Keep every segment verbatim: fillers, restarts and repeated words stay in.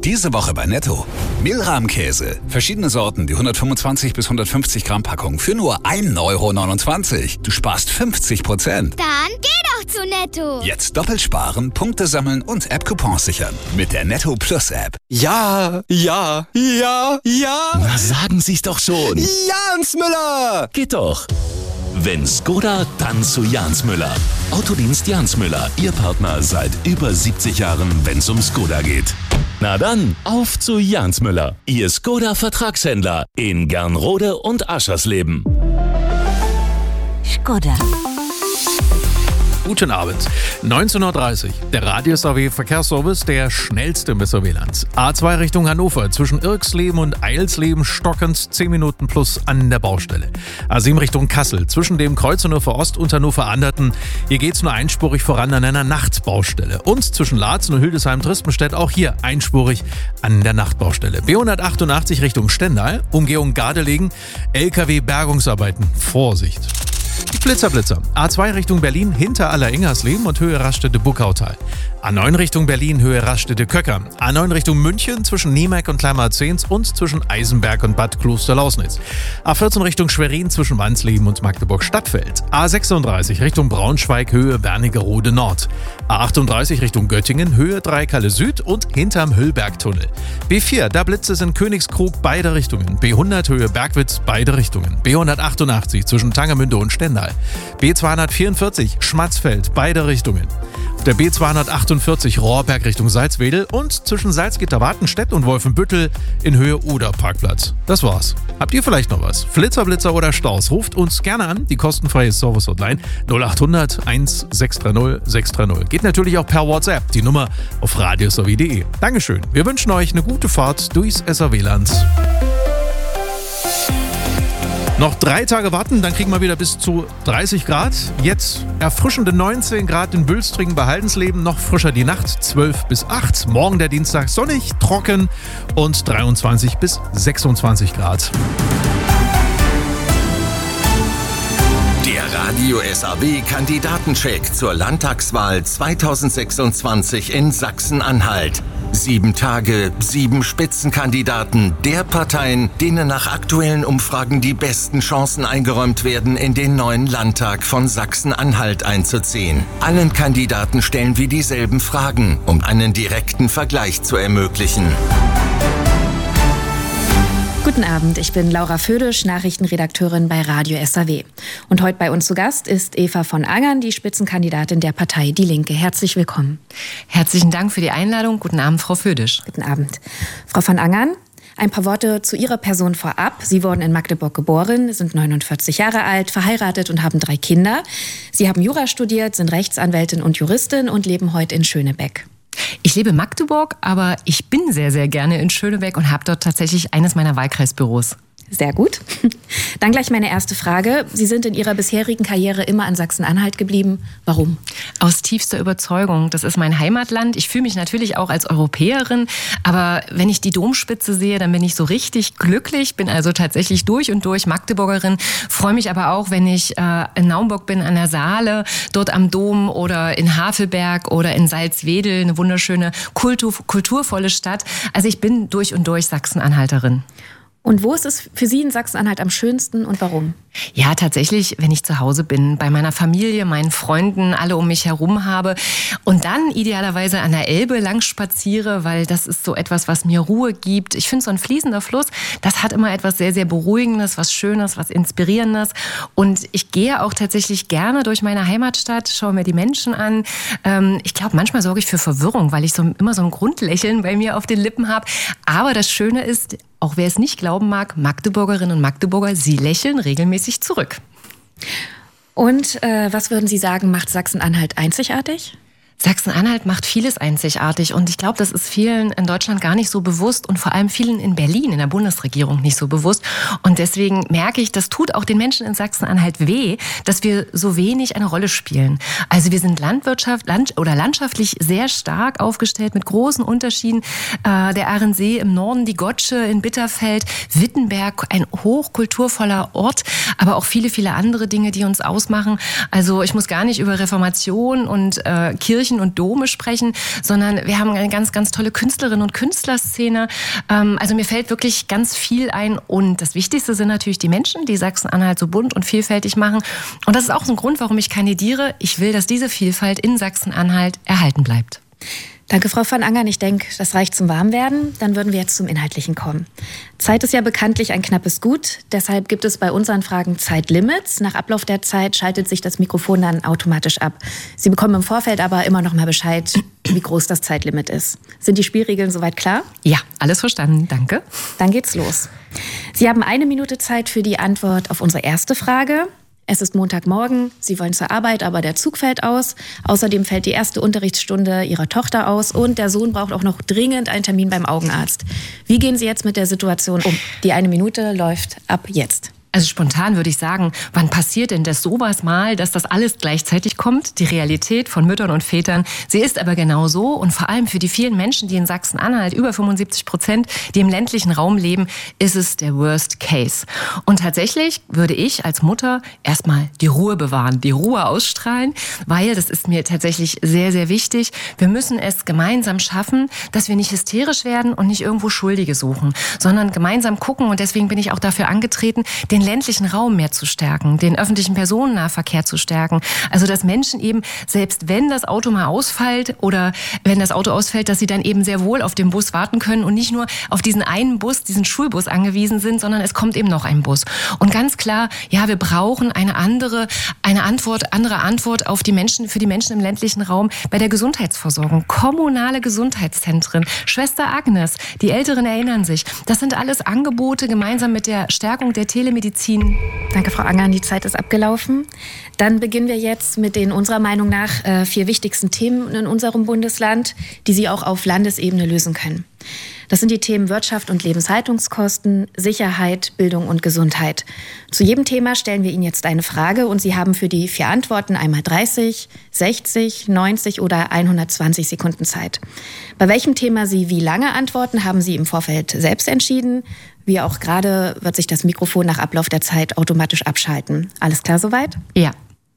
Diese Woche bei Netto. Milram-Käse. Verschiedene Sorten, die hundertfünfundzwanzig bis hundertfünfzig Gramm Packung für nur ein Euro neunundzwanzig. Du sparst fünfzig Prozent. Dann geh doch zu Netto. Jetzt doppelt sparen, Punkte sammeln und App-Coupons sichern. Mit der Netto Plus App. Ja, ja, ja, ja. Na, sagen Sie's doch schon. Jans Müller. Geht doch. Wenn Skoda, dann zu Jans Müller. Autodienst Jans Müller, Ihr Partner seit über siebzig Jahren, wenn's um Skoda geht. Na dann, auf zu Jans Müller, Ihr Skoda-Vertragshändler in Gernrode und Aschersleben. Skoda. Guten Abend. neunzehn Uhr dreißig. Der Radio S A W Verkehrsservice, der schnellste im S A W-Land. A zwei Richtung Hannover, zwischen Irksleben und Eilsleben stockend zehn Minuten plus an der Baustelle. A sieben Richtung Kassel, zwischen dem Kreuz Hannover Ost und Hannover Anderten. Hier geht's nur einspurig voran an einer Nachtbaustelle. Und zwischen Laatzen und Hildesheim-Tristenstedt auch hier einspurig an der Nachtbaustelle. B hundertachtundachtzig Richtung Stendal, Umgehung Gardelegen, L K W-Bergungsarbeiten. Vorsicht! Die Blitzerblitzer. A zwei Richtung Berlin hinter Aller-Ingersleben und Höhe Raststätte-Buckautal. A neun Richtung Berlin, Höhe Raststätte-Köcker. A neun Richtung München zwischen Niemeck und Kleinmarzens und zwischen Eisenberg und Bad Kloster-Lausnitz. A vierzehn Richtung Schwerin zwischen Wansleben und Magdeburg-Stadtfeld. A sechsunddreißig Richtung Braunschweig, Höhe Wernigerode Nord. A achtunddreißig Richtung Göttingen, Höhe Dreikalle Süd und hinterm Hüllbergtunnel. B vier, da blitzt es in Königskrug beide Richtungen. B hundert, Höhe Bergwitz, beide Richtungen. B hundertachtundachtzig zwischen Tangermünde und Stendal. B zweihundertvierundvierzig, Schmatzfeld, beide Richtungen. Auf der B zweihundertachtundvierzig Rohrberg Richtung Salzwedel und zwischen Salzgitter-Wartenstedt und Wolfenbüttel in Höhe Oder-Parkplatz. Das war's. Habt ihr vielleicht noch was? Flitzer, Blitzer oder Staus? Ruft uns gerne an, die kostenfreie Service-Hotline null achthundert eins sechs drei null sechs drei null. Geht natürlich auch per WhatsApp, die Nummer auf radios a w punkt de. Dankeschön. Wir wünschen euch eine gute Fahrt durchs S A W-Land. Noch drei Tage warten, dann kriegen wir wieder bis zu dreißig Grad. Jetzt erfrischende neunzehn Grad in Bülstringen bei Haldensleben, noch frischer die Nacht, zwölf bis acht. Morgen der Dienstag sonnig, trocken und dreiundzwanzig bis sechsundzwanzig Grad. Der Radio S A W-Kandidatencheck zur Landtagswahl zweitausendsechsundzwanzig in Sachsen-Anhalt. Sieben Tage, sieben Spitzenkandidaten der Parteien, denen nach aktuellen Umfragen die besten Chancen eingeräumt werden, in den neuen Landtag von Sachsen-Anhalt einzuziehen. Allen Kandidaten stellen wir dieselben Fragen, um einen direkten Vergleich zu ermöglichen. Guten Abend, ich bin Laura Födisch, Nachrichtenredakteurin bei Radio S A W. Und heute bei uns zu Gast ist Eva von Angern, die Spitzenkandidatin der Partei Die Linke. Herzlich willkommen. Herzlichen Dank für die Einladung. Guten Abend, Frau Födisch. Guten Abend. Frau von Angern, ein paar Worte zu Ihrer Person vorab. Sie wurden in Magdeburg geboren, sind neunundvierzig Jahre alt, verheiratet und haben drei Kinder. Sie haben Jura studiert, sind Rechtsanwältin und Juristin und leben heute in Schönebeck. Ich lebe in Magdeburg, aber ich bin sehr, sehr gerne in Schönebeck und habe dort tatsächlich eines meiner Wahlkreisbüros. Sehr gut. Dann gleich meine erste Frage. Sie sind in Ihrer bisherigen Karriere immer in Sachsen-Anhalt geblieben. Warum? Aus tiefster Überzeugung. Das ist mein Heimatland. Ich fühle mich natürlich auch als Europäerin. Aber wenn ich die Domspitze sehe, dann bin ich so richtig glücklich. Bin also tatsächlich durch und durch Magdeburgerin. Freue mich aber auch, wenn ich äh, in Naumburg bin, an der Saale, dort am Dom oder in Havelberg oder in Salzwedel. Eine wunderschöne, kultur, kulturvolle Stadt. Also ich bin durch und durch Sachsen-Anhalterin. Und wo ist es für Sie in Sachsen-Anhalt am schönsten und warum? Ja, tatsächlich, wenn ich zu Hause bin, bei meiner Familie, meinen Freunden, alle um mich herum habe und dann idealerweise an der Elbe lang spaziere, weil das ist so etwas, was mir Ruhe gibt. Ich finde, so ein fließender Fluss, das hat immer etwas sehr, sehr Beruhigendes, was Schönes, was Inspirierendes. Und ich gehe auch tatsächlich gerne durch meine Heimatstadt, schaue mir die Menschen an. Ich glaube, manchmal sorge ich für Verwirrung, weil ich so immer so ein Grundlächeln bei mir auf den Lippen habe. Aber das Schöne ist, auch wer es nicht glauben mag, Magdeburgerinnen und Magdeburger, sie lächeln regelmäßig zurück. Und äh, was würden Sie sagen, macht Sachsen-Anhalt einzigartig? Sachsen-Anhalt macht vieles einzigartig und ich glaube, das ist vielen in Deutschland gar nicht so bewusst und vor allem vielen in Berlin, in der Bundesregierung nicht so bewusst. Und deswegen merke ich, das tut auch den Menschen in Sachsen-Anhalt weh, dass wir so wenig eine Rolle spielen. Also wir sind Landwirtschaft Land oder landschaftlich sehr stark aufgestellt mit großen Unterschieden. Äh, der Ahrensee im Norden, die Gotsche in Bitterfeld, Wittenberg, ein hochkulturvoller Ort, aber auch viele, viele andere Dinge, die uns ausmachen. Also ich muss gar nicht über Reformation und äh, Kirchen Kirchen und Dome sprechen, sondern wir haben eine ganz, ganz tolle Künstlerinnen und Künstlerszene. Ähm, also mir fällt wirklich ganz viel ein und das Wichtigste sind natürlich die Menschen, die Sachsen-Anhalt so bunt und vielfältig machen. Und das ist auch so ein Grund, warum ich kandidiere. Ich will, dass diese Vielfalt in Sachsen-Anhalt erhalten bleibt. Danke, Frau van Angern. Ich denke, das reicht zum Warmwerden. Dann würden wir jetzt zum Inhaltlichen kommen. Zeit ist ja bekanntlich ein knappes Gut. Deshalb gibt es bei unseren Fragen Zeitlimits. Nach Ablauf der Zeit schaltet sich das Mikrofon dann automatisch ab. Sie bekommen im Vorfeld aber immer noch mal Bescheid, wie groß das Zeitlimit ist. Sind die Spielregeln soweit klar? Ja, alles verstanden. Danke. Dann geht's los. Sie haben eine Minute Zeit für die Antwort auf unsere erste Frage. Es ist Montagmorgen, Sie wollen zur Arbeit, aber der Zug fällt aus. Außerdem fällt die erste Unterrichtsstunde Ihrer Tochter aus und der Sohn braucht auch noch dringend einen Termin beim Augenarzt. Wie gehen Sie jetzt mit der Situation um? Die eine Minute läuft ab jetzt. Also spontan würde ich sagen, wann passiert denn das sowas mal, dass das alles gleichzeitig kommt? Die Realität von Müttern und Vätern, sie ist aber genau so und vor allem für die vielen Menschen, die in Sachsen-Anhalt, über fünfundsiebzig Prozent, die im ländlichen Raum leben, ist es der Worst Case. Und tatsächlich würde ich als Mutter erstmal die Ruhe bewahren, die Ruhe ausstrahlen, weil, das ist mir tatsächlich sehr, sehr wichtig, wir müssen es gemeinsam schaffen, dass wir nicht hysterisch werden und nicht irgendwo Schuldige suchen, sondern gemeinsam gucken und deswegen bin ich auch dafür angetreten, den ländlichen Raum mehr zu stärken, den öffentlichen Personennahverkehr zu stärken. Also dass Menschen eben, selbst wenn das Auto mal ausfällt oder wenn das Auto ausfällt, dass sie dann eben sehr wohl auf den Bus warten können und nicht nur auf diesen einen Bus, diesen Schulbus angewiesen sind, sondern es kommt eben noch ein Bus. Und ganz klar, ja, wir brauchen eine andere, eine Antwort, andere Antwort auf die Menschen, für die Menschen im ländlichen Raum bei der Gesundheitsversorgung. Kommunale Gesundheitszentren, Schwester Agnes, die Älteren erinnern sich. Das sind alles Angebote gemeinsam mit der Stärkung der Telemedizin. Danke, Frau Angern, die Zeit ist abgelaufen. Dann beginnen wir jetzt mit den unserer Meinung nach äh, vier wichtigsten Themen in unserem Bundesland, die Sie auch auf Landesebene lösen können. Das sind die Themen Wirtschaft und Lebenshaltungskosten, Sicherheit, Bildung und Gesundheit. Zu jedem Thema stellen wir Ihnen jetzt eine Frage und Sie haben für die vier Antworten einmal dreißig, sechzig, neunzig oder hundertzwanzig Sekunden Zeit. Bei welchem Thema Sie wie lange antworten, haben Sie im Vorfeld selbst entschieden. Wie auch gerade wird sich das Mikrofon nach Ablauf der Zeit automatisch abschalten. Alles klar soweit? Ja.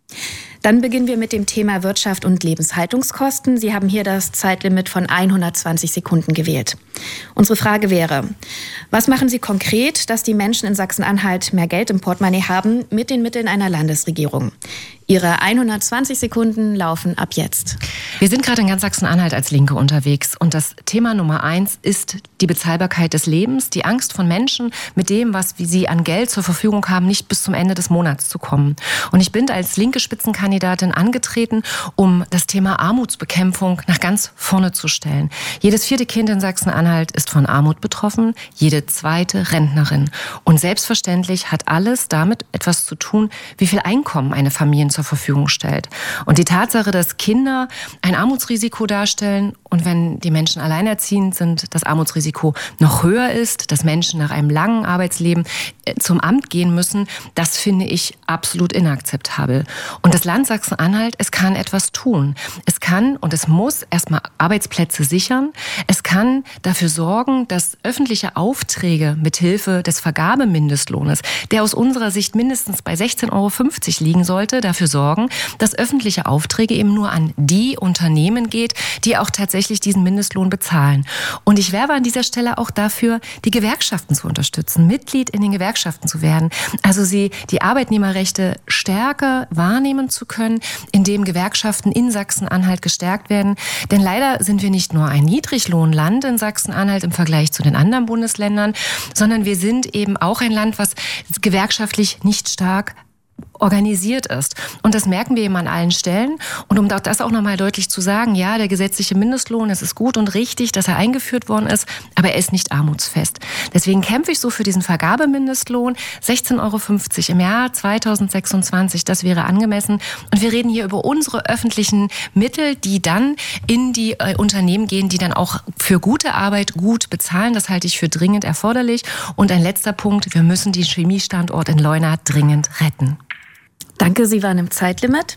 Dann beginnen wir mit dem Thema Wirtschaft und Lebenshaltungskosten. Sie haben hier das Zeitlimit von hundertzwanzig Sekunden gewählt. Unsere Frage wäre, was machen Sie konkret, dass die Menschen in Sachsen-Anhalt mehr Geld im Portemonnaie haben mit den Mitteln einer Landesregierung? Ihre hundertzwanzig Sekunden laufen ab jetzt. Wir sind gerade in ganz Sachsen-Anhalt als Linke unterwegs und das Thema Nummer eins ist die Bezahlbarkeit des Lebens, die Angst von Menschen, mit dem, was wie sie an Geld zur Verfügung haben, nicht bis zum Ende des Monats zu kommen. Und ich bin als linke Spitzenkandidatin angetreten, um das Thema Armutsbekämpfung nach ganz vorne zu stellen. Jedes vierte Kind in Sachsen-Anhalt ist von Armut betroffen, jede zweite Rentnerin. Und selbstverständlich hat alles damit etwas zu tun, wie viel Einkommen eine Familie zur Verfügung stellt. Und die Tatsache, dass Kinder ein Armutsrisiko darstellen und wenn die Menschen alleinerziehend sind, das Armutsrisiko noch höher ist, dass Menschen nach einem langen Arbeitsleben zum Amt gehen müssen, das finde ich absolut inakzeptabel. Und das Land Sachsen-Anhalt, es kann etwas tun. Es kann und es muss erstmal Arbeitsplätze sichern. Es kann dafür sorgen, dass öffentliche Aufträge mithilfe des Vergabemindestlohnes, der aus unserer Sicht mindestens bei sechzehn Euro fünfzig liegen sollte, dafür sorgen, dass öffentliche Aufträge eben nur an die Unternehmen geht, die auch tatsächlich diesen Mindestlohn bezahlen. Und ich werbe an dieser Stelle auch dafür, die Gewerkschaften zu unterstützen, Mitglied in den Gewerkschaften zu werden. Also sie die Arbeitnehmerrechte stärker wahrnehmen zu können, indem Gewerkschaften in Sachsen-Anhalt gestärkt werden. Denn leider sind wir nicht nur ein Niedriglohnland in Sachsen-Anhalt im Vergleich zu den anderen Bundesländern, sondern wir sind eben auch ein Land, was gewerkschaftlich nicht stark organisiert ist. Und das merken wir eben an allen Stellen. Und um das auch nochmal deutlich zu sagen, ja, der gesetzliche Mindestlohn, es ist gut und richtig, dass er eingeführt worden ist, aber er ist nicht armutsfest. Deswegen kämpfe ich so für diesen Vergabemindestlohn. sechzehn Euro fünfzig im Jahr zweitausendsechsundzwanzig, das wäre angemessen. Und wir reden hier über unsere öffentlichen Mittel, die dann in die äh, Unternehmen gehen, die dann auch für gute Arbeit gut bezahlen. Das halte ich für dringend erforderlich. Und ein letzter Punkt, wir müssen den Chemiestandort in Leuna dringend retten. Danke, Sie waren im Zeitlimit.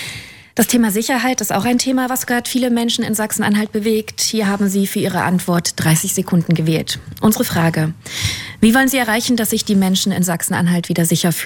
Das Thema Sicherheit ist auch ein Thema, was gerade viele Menschen in Sachsen-Anhalt bewegt. Hier haben Sie für Ihre Antwort dreißig Sekunden gewählt. Unsere Frage: Wie wollen Sie erreichen, dass sich die Menschen in Sachsen-Anhalt wieder sicher fühlen?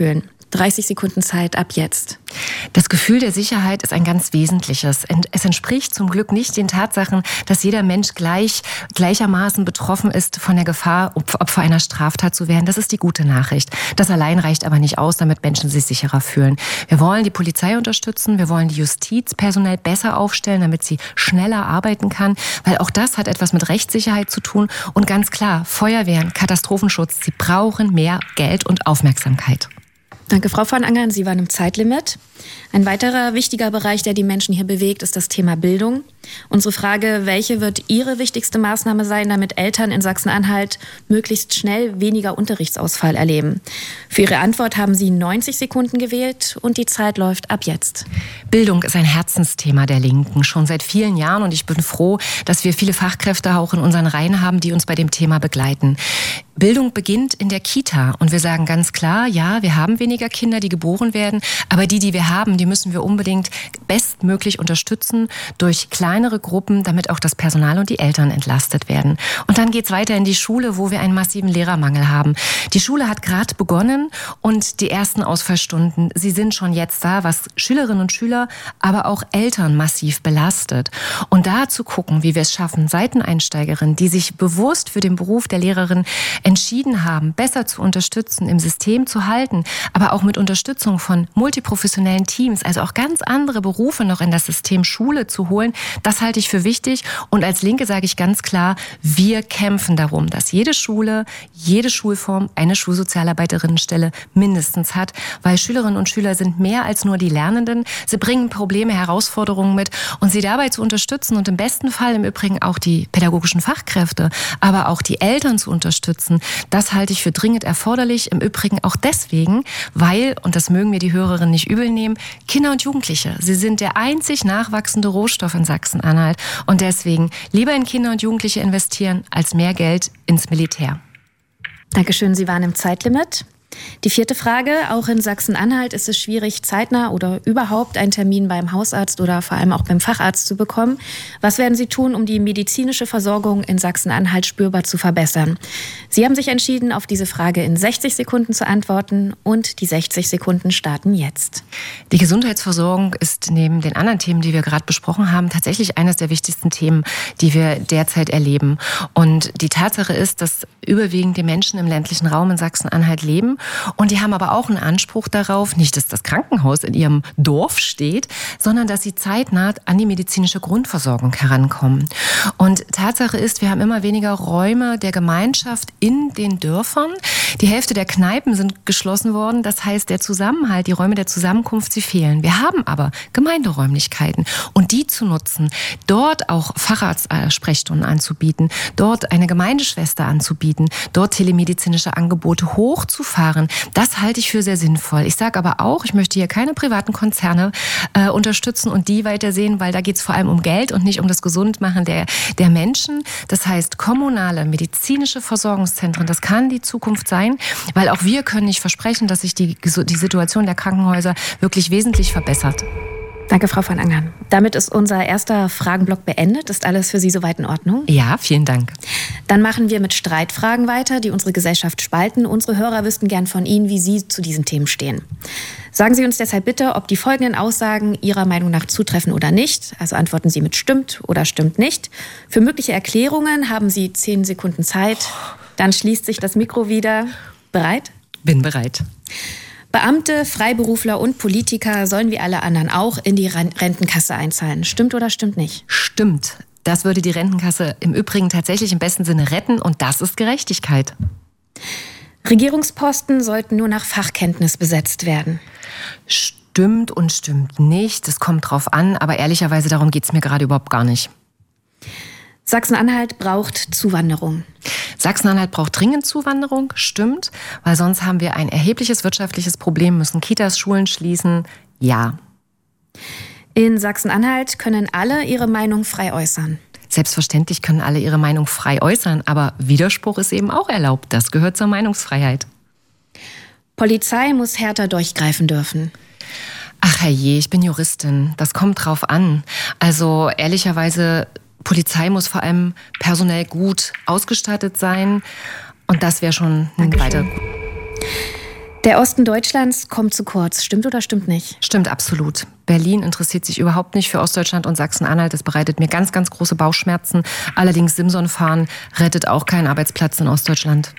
dreißig Sekunden Zeit ab jetzt. Das Gefühl der Sicherheit ist ein ganz wesentliches. Es entspricht zum Glück nicht den Tatsachen, dass jeder Mensch gleich, gleichermaßen betroffen ist von der Gefahr, Opfer einer Straftat zu werden. Das ist die gute Nachricht. Das allein reicht aber nicht aus, damit Menschen sich sicherer fühlen. Wir wollen die Polizei unterstützen, wir wollen die Justiz personell besser aufstellen, damit sie schneller arbeiten kann, weil auch das hat etwas mit Rechtssicherheit zu tun. Und ganz klar, Feuerwehren, Katastrophenschutz, sie brauchen mehr Geld und Aufmerksamkeit. Danke, Frau von Angern. Sie waren im Zeitlimit. Ein weiterer wichtiger Bereich, der die Menschen hier bewegt, ist das Thema Bildung. Unsere Frage, welche wird Ihre wichtigste Maßnahme sein, damit Eltern in Sachsen-Anhalt möglichst schnell weniger Unterrichtsausfall erleben? Für Ihre Antwort haben Sie neunzig Sekunden gewählt und die Zeit läuft ab jetzt. Bildung ist ein Herzensthema der Linken, schon seit vielen Jahren. Und ich bin froh, dass wir viele Fachkräfte auch in unseren Reihen haben, die uns bei dem Thema begleiten. Bildung beginnt in der Kita. Und wir sagen ganz klar, ja, wir haben weniger Kinder, die geboren werden. Aber die, die wir haben, die müssen wir unbedingt bestmöglich unterstützen durch kleinere Gruppen, damit auch das Personal und die Eltern entlastet werden. Und dann geht's weiter in die Schule, wo wir einen massiven Lehrermangel haben. Die Schule hat gerade begonnen und die ersten Ausfallstunden, sie sind schon jetzt da, was Schülerinnen und Schüler, aber auch Eltern massiv belastet. Und da zu gucken, wie wir es schaffen, Seiteneinsteigerinnen, die sich bewusst für den Beruf der Lehrerin entschieden haben, besser zu unterstützen, im System zu halten, aber auch mit Unterstützung von multiprofessionellen Teams, also auch ganz andere Berufe noch in das System Schule zu holen, das halte ich für wichtig. Und als Linke sage ich ganz klar, wir kämpfen darum, dass jede Schule, jede Schulform eine Schulsozialarbeiterinnenstelle mindestens hat, weil Schülerinnen und Schüler sind mehr als nur die Lernenden. Sie bringen Probleme, Herausforderungen mit und sie dabei zu unterstützen und im besten Fall im Übrigen auch die pädagogischen Fachkräfte, aber auch die Eltern zu unterstützen, das halte ich für dringend erforderlich. Im Übrigen auch deswegen, weil, und das mögen mir die Hörerinnen nicht übel nehmen, Kinder und Jugendliche, sie sind der einzig nachwachsende Rohstoff in Sachsen-Anhalt. Und deswegen lieber in Kinder und Jugendliche investieren, als mehr Geld ins Militär. Dankeschön, Sie waren im Zeitlimit. Die vierte Frage, auch in Sachsen-Anhalt ist es schwierig, zeitnah oder überhaupt einen Termin beim Hausarzt oder vor allem auch beim Facharzt zu bekommen. Was werden Sie tun, um die medizinische Versorgung in Sachsen-Anhalt spürbar zu verbessern? Sie haben sich entschieden, auf diese Frage in sechzig Sekunden zu antworten und die sechzig Sekunden starten jetzt. Die Gesundheitsversorgung ist neben den anderen Themen, die wir gerade besprochen haben, tatsächlich eines der wichtigsten Themen, die wir derzeit erleben. Und die Tatsache ist, dass überwiegend die Menschen im ländlichen Raum in Sachsen-Anhalt leben. Und die haben aber auch einen Anspruch darauf, nicht, dass das Krankenhaus in ihrem Dorf steht, sondern dass sie zeitnah an die medizinische Grundversorgung herankommen. Und Tatsache ist, wir haben immer weniger Räume der Gemeinschaft in den Dörfern. Die Hälfte der Kneipen sind geschlossen worden. Das heißt, der Zusammenhalt, die Räume der Zusammenkunft, sie fehlen. Wir haben aber Gemeinderäumlichkeiten. Und die zu nutzen, dort auch Facharztsprechstunden anzubieten, dort eine Gemeindeschwester anzubieten, dort telemedizinische Angebote hochzufahren, das halte ich für sehr sinnvoll. Ich sage aber auch, ich möchte hier keine privaten Konzerne äh, unterstützen und die weitersehen, weil da geht es vor allem um Geld und nicht um das Gesundmachen der, der Menschen. Das heißt, kommunale medizinische Versorgungszentren, das kann die Zukunft sein, weil auch wir können nicht versprechen, dass sich die, die Situation der Krankenhäuser wirklich wesentlich verbessert. Danke, Frau von Angern. Damit ist unser erster Fragenblock beendet. Ist alles für Sie soweit in Ordnung? Ja, vielen Dank. Dann machen wir mit Streitfragen weiter, die unsere Gesellschaft spalten. Unsere Hörer wüssten gern von Ihnen, wie Sie zu diesen Themen stehen. Sagen Sie uns deshalb bitte, ob die folgenden Aussagen Ihrer Meinung nach zutreffen oder nicht. Also antworten Sie mit stimmt oder stimmt nicht. Für mögliche Erklärungen haben Sie zehn Sekunden Zeit. Dann schließt sich das Mikro wieder. Bereit? Bin bereit. Beamte, Freiberufler und Politiker sollen wie alle anderen auch in die Rentenkasse einzahlen. Stimmt oder stimmt nicht? Stimmt. Das würde die Rentenkasse im Übrigen tatsächlich im besten Sinne retten und das ist Gerechtigkeit. Regierungsposten sollten nur nach Fachkenntnis besetzt werden. Stimmt und stimmt nicht. Das kommt drauf an, aber ehrlicherweise darum geht es mir gerade überhaupt gar nicht. Sachsen-Anhalt braucht Zuwanderung. Sachsen-Anhalt braucht dringend Zuwanderung, stimmt, weil sonst haben wir ein erhebliches wirtschaftliches Problem, müssen Kitas, Schulen schließen, ja. In Sachsen-Anhalt können alle ihre Meinung frei äußern. Selbstverständlich können alle ihre Meinung frei äußern, aber Widerspruch ist eben auch erlaubt, das gehört zur Meinungsfreiheit. Polizei muss härter durchgreifen dürfen. Ach herrje, ich bin Juristin, das kommt drauf an. Also ehrlicherweise, Polizei muss vor allem personell gut ausgestattet sein und das wäre schon ein weiter. Der Osten Deutschlands kommt zu kurz. Stimmt oder stimmt nicht? Stimmt absolut. Berlin interessiert sich überhaupt nicht für Ostdeutschland und Sachsen-Anhalt. Das bereitet mir ganz, ganz große Bauchschmerzen. Allerdings Simson-Fahren rettet auch keinen Arbeitsplatz in Ostdeutschland.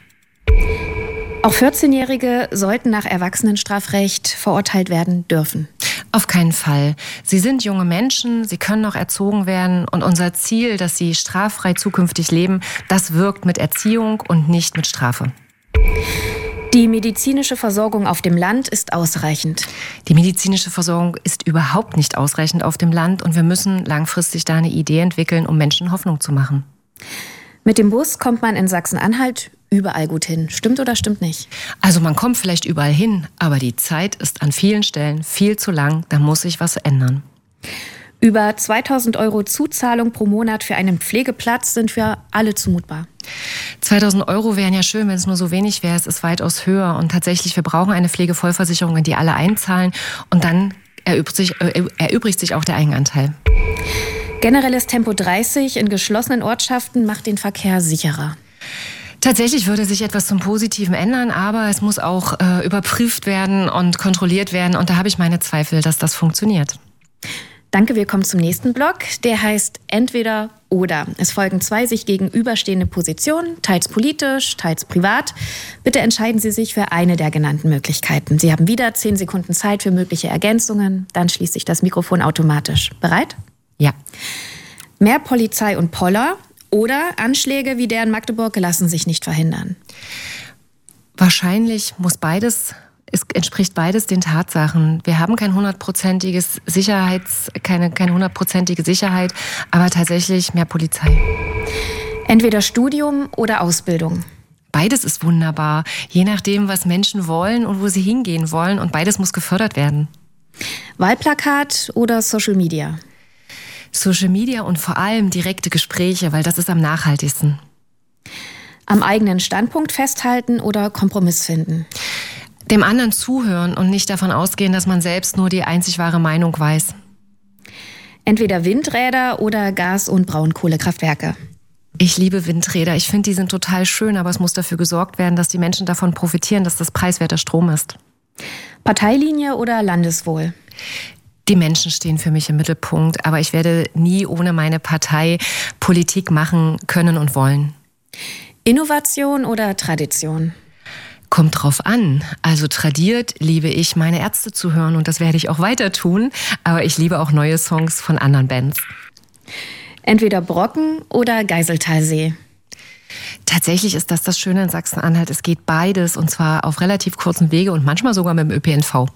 Auch vierzehnjährige sollten nach Erwachsenenstrafrecht verurteilt werden dürfen. Auf keinen Fall. Sie sind junge Menschen, sie können noch erzogen werden. Und unser Ziel, dass sie straffrei zukünftig leben, das wirkt mit Erziehung und nicht mit Strafe. Die medizinische Versorgung auf dem Land ist ausreichend. Die medizinische Versorgung ist überhaupt nicht ausreichend auf dem Land. Und wir müssen langfristig da eine Idee entwickeln, um Menschen Hoffnung zu machen. Mit dem Bus kommt man in Sachsen-Anhalt überall gut hin. Stimmt oder stimmt nicht? Also man kommt vielleicht überall hin, aber die Zeit ist an vielen Stellen viel zu lang. Da muss sich was ändern. Über zweitausend Euro Zuzahlung pro Monat für einen Pflegeplatz sind für alle zumutbar. zweitausend Euro wären ja schön, wenn es nur so wenig wäre. Es ist weitaus höher. Und tatsächlich, wir brauchen eine Pflegevollversicherung, in die alle einzahlen. Und dann erübrigt sich, äh, erübrigt sich auch der Eigenanteil. Generelles Tempo dreißig in geschlossenen Ortschaften macht den Verkehr sicherer. Tatsächlich würde sich etwas zum Positiven ändern, aber es muss auch äh, überprüft werden und kontrolliert werden. Und da habe ich meine Zweifel, dass das funktioniert. Danke, wir kommen zum nächsten Block. Der heißt Entweder oder. Es folgen zwei sich gegenüberstehende Positionen, teils politisch, teils privat. Bitte entscheiden Sie sich für eine der genannten Möglichkeiten. Sie haben wieder zehn Sekunden Zeit für mögliche Ergänzungen. Dann schließt sich das Mikrofon automatisch. Bereit? Ja. Mehr Polizei und Poller oder Anschläge wie der in Magdeburg lassen sich nicht verhindern? Wahrscheinlich muss beides, es entspricht beides den Tatsachen. Wir haben kein hundertprozentiges Sicherheits, keine, keine hundertprozentige Sicherheit, aber tatsächlich mehr Polizei. Entweder Studium oder Ausbildung. Beides ist wunderbar, je nachdem, was Menschen wollen und wo sie hingehen wollen. Und beides muss gefördert werden. Wahlplakat oder Social Media? Social Media und vor allem direkte Gespräche, weil das ist am nachhaltigsten. Am eigenen Standpunkt festhalten oder Kompromiss finden? Dem anderen zuhören und nicht davon ausgehen, dass man selbst nur die einzig wahre Meinung weiß. Entweder Windräder oder Gas- und Braunkohlekraftwerke? Ich liebe Windräder. Ich finde, die sind total schön, aber es muss dafür gesorgt werden, dass die Menschen davon profitieren, dass das preiswerter Strom ist. Parteilinie oder Landeswohl? Die Menschen stehen für mich im Mittelpunkt, aber ich werde nie ohne meine Partei Politik machen können und wollen. Innovation oder Tradition? Kommt drauf an. Also tradiert liebe ich, meine Ärzte zu hören und das werde ich auch weiter tun, aber ich liebe auch neue Songs von anderen Bands. Entweder Brocken oder Geiseltalsee? Tatsächlich ist das das Schöne in Sachsen-Anhalt. Es geht beides und zwar auf relativ kurzen Wege und manchmal sogar mit dem Ö P N V.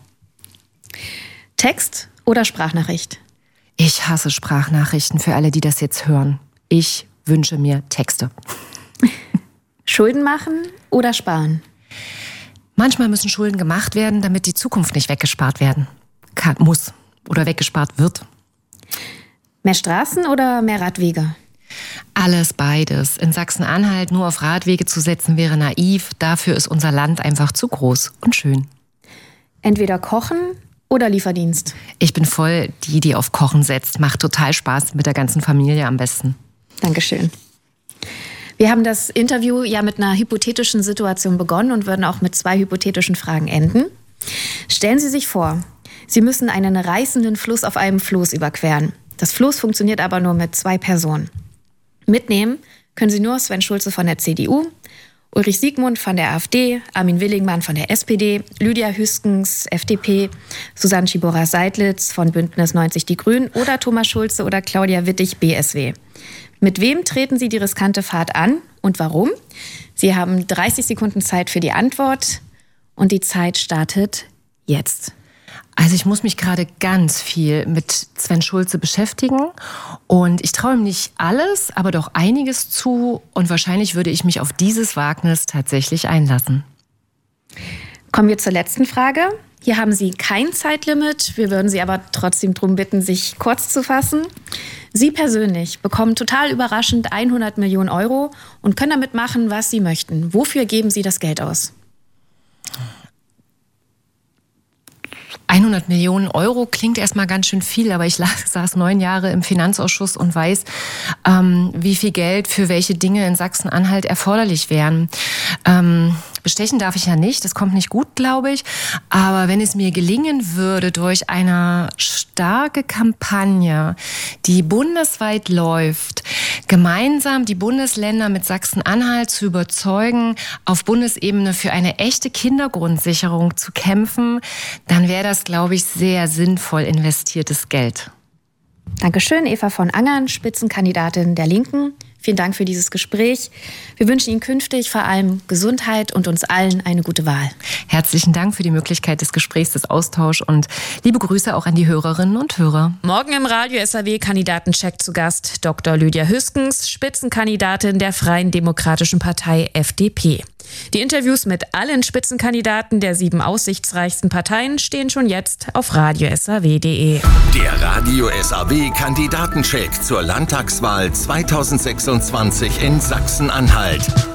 Text oder Sprachnachricht? Ich hasse Sprachnachrichten für alle, die das jetzt hören. Ich wünsche mir Texte. Schulden machen oder sparen? Manchmal müssen Schulden gemacht werden, damit die Zukunft nicht weggespart werden kann, muss oder weggespart wird. Mehr Straßen oder mehr Radwege? Alles beides. In Sachsen-Anhalt nur auf Radwege zu setzen wäre naiv. Dafür ist unser Land einfach zu groß und schön. Entweder kochen oder Lieferdienst? Ich bin voll die, die auf Kochen setzt. Macht total Spaß mit der ganzen Familie am besten. Dankeschön. Wir haben das Interview ja mit einer hypothetischen Situation begonnen und würden auch mit zwei hypothetischen Fragen enden. Stellen Sie sich vor, Sie müssen einen reißenden Fluss auf einem Floß überqueren. Das Floß funktioniert aber nur mit zwei Personen. Mitnehmen können Sie nur Sven Schulze von der C D U, Ulrich Siegmund von der AfD, Armin Willingmann von der S P D, Lydia Hüskens, F D P, Susanne Schibora-Seidlitz von Bündnis neunzig Die Grünen oder Thomas Schulze oder Claudia Wittig, B S W. Mit wem treten Sie die riskante Fahrt an und warum? Sie haben dreißig Sekunden Zeit für die Antwort und die Zeit startet jetzt. Also ich muss mich gerade ganz viel mit Sven Schulze beschäftigen und ich traue ihm nicht alles, aber doch einiges zu und wahrscheinlich würde ich mich auf dieses Wagnis tatsächlich einlassen. Kommen wir zur letzten Frage. Hier haben Sie kein Zeitlimit, wir würden Sie aber trotzdem darum bitten, sich kurz zu fassen. Sie persönlich bekommen total überraschend hundert Millionen Euro und können damit machen, was Sie möchten. Wofür geben Sie das Geld aus? hundert Millionen Euro klingt erstmal ganz schön viel, aber ich saß neun Jahre im Finanzausschuss und weiß, ähm, wie viel Geld für welche Dinge in Sachsen-Anhalt erforderlich wären. Ähm, Bestechen darf ich ja nicht, das kommt nicht gut, glaube ich. Aber wenn es mir gelingen würde, durch eine starke Kampagne, die bundesweit läuft, gemeinsam die Bundesländer mit Sachsen-Anhalt zu überzeugen, auf Bundesebene für eine echte Kindergrundsicherung zu kämpfen, dann wäre das, glaube ich, sehr sinnvoll investiertes Geld. Dankeschön, Eva von Angern, Spitzenkandidatin der Linken. Vielen Dank für dieses Gespräch. Wir wünschen Ihnen künftig vor allem Gesundheit und uns allen eine gute Wahl. Herzlichen Dank für die Möglichkeit des Gesprächs, des Austauschs und liebe Grüße auch an die Hörerinnen und Hörer. Morgen im Radio S A W-Kandidatencheck zu Gast Doktor Lydia Hüskens, Spitzenkandidatin der Freien Demokratischen Partei F D P. Die Interviews mit allen Spitzenkandidaten der sieben aussichtsreichsten Parteien stehen schon jetzt auf radio s a w punkt d e. Der Radio S A W-Kandidatencheck zur Landtagswahl zweitausendsechsundzwanzig in Sachsen-Anhalt.